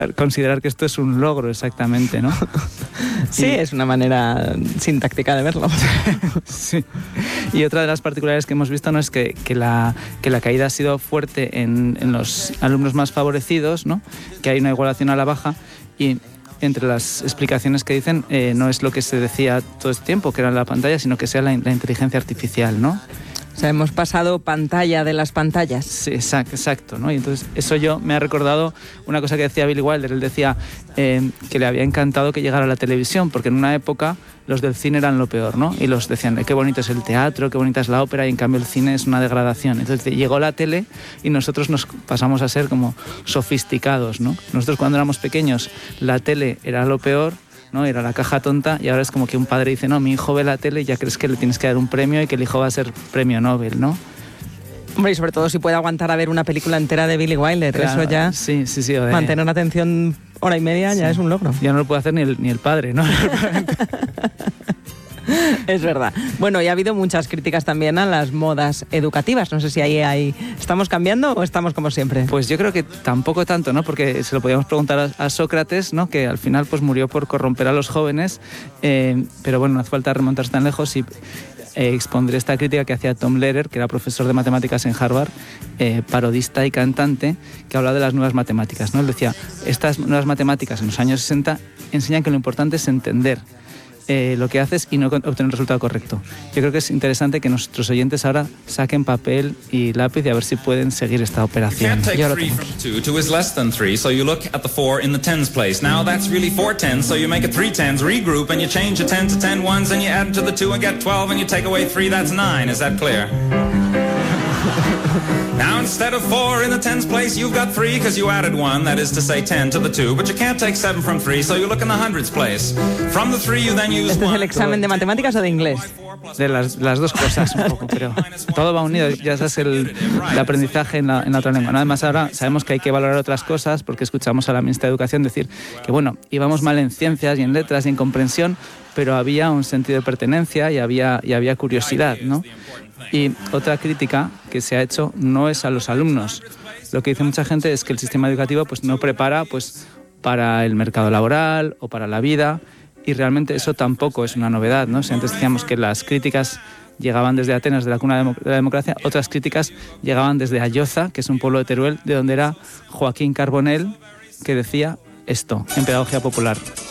considerar que esto es un logro exactamente, ¿no? Sí, es una manera sintáctica de verlo. Sí. Y otra de las particularidades que hemos visto, ¿no?, es que la caída ha sido fuerte en los alumnos más favorecidos, ¿no?, que hay una igualación a la baja, y entre las explicaciones que dicen no es lo que se decía todo este tiempo, que era la pantalla, sino que sea la inteligencia artificial, ¿no? O sea, hemos pasado pantalla de las pantallas. Sí, exacto, ¿no? Y entonces eso yo me ha recordado una cosa que decía Billy Wilder. Él decía que le había encantado que llegara a la televisión, porque en una época los del cine eran lo peor, ¿no? Y los decían, qué bonito es el teatro, qué bonita es la ópera, y en cambio el cine es una degradación. Entonces llegó la tele y nosotros nos pasamos a ser como sofisticados, ¿no? Nosotros cuando éramos pequeños la tele era lo peor, ¿no? Era la caja tonta, y ahora es como que un padre dice, no, mi hijo ve la tele y ya crees que le tienes que dar un premio y que el hijo va a ser premio Nobel, ¿no? Hombre, y sobre todo si puede aguantar a ver una película entera de Billy Wilder, claro, eso ya... Sí. Mantener una atención hora y media ya es un logro. Ya no lo puede hacer ni el padre, ¿no? Es verdad. Bueno, y ha habido muchas críticas también a las modas educativas. No sé si ahí ¿estamos cambiando o estamos como siempre? Pues yo creo que tampoco tanto, ¿no? Porque se lo podíamos preguntar a Sócrates, ¿no?, que al final pues murió por corromper a los jóvenes, pero bueno, no hace falta remontarse tan lejos, y expondré esta crítica que hacía Tom Lehrer, que era profesor de matemáticas en Harvard, parodista y cantante, que hablaba de las nuevas matemáticas, ¿no? Él decía, estas nuevas matemáticas en los años 60 enseñan que lo importante es entender lo que haces y no obtener un resultado correcto. Yo creo que es interesante que nuestros oyentes ahora saquen papel y lápiz y a ver si pueden seguir esta operación. Yo lo tengo. 2 is less than 3, so you look at the 4 in the tens place. Now that's really 4 tens, so you make it 3 tens, regroup, and you change the 10 to 10 ones, and you add to the 2 and get 12, and you take away 3, that's 9. Is that clear? Now instead of 4 in the tens place, you've got 3 because you added 1, that is to say 10 to the 2, but you can't take 7 from 3, so you look in the hundreds place. From the 3 you then use 1. ¿Este es el examen de matemáticas o de inglés? De las dos cosas un poco, pero todo va unido, ya sabes, el aprendizaje en la otra lengua. Además ahora sabemos que hay que valorar otras cosas, porque escuchamos a la ministra de Educación decir que bueno, íbamos mal en ciencias y en letras y en comprensión, pero había un sentido de pertenencia y había curiosidad, ¿no? Y otra crítica que se ha hecho no es a los alumnos. Lo que dice mucha gente es que el sistema educativo pues no prepara pues para el mercado laboral o para la vida, y realmente eso tampoco es una novedad, ¿no? Si antes decíamos que las críticas llegaban desde Atenas, de la cuna de la democracia, otras críticas llegaban desde Ayoza, que es un pueblo de Teruel, de donde era Joaquín Carbonell, que decía esto en Pedagogía Popular.